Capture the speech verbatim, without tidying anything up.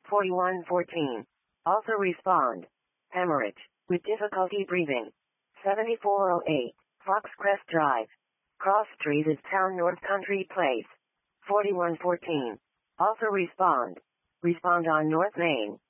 forty-one fourteen. Also respond. Hemorrhage. With difficulty breathing. seventy-four oh eight. Foxcrest Drive. Cross Street is Town North Country Place. forty-one fourteen. Also respond. Respond on North Main.